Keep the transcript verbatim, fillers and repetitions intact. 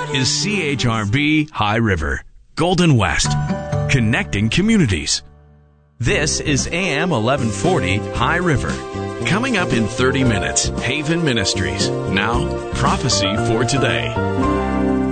is C H R B High River, Golden West, connecting communities. This is A M eleven forty High River. Coming up in thirty minutes, Haven Ministries. Now, prophecy for today.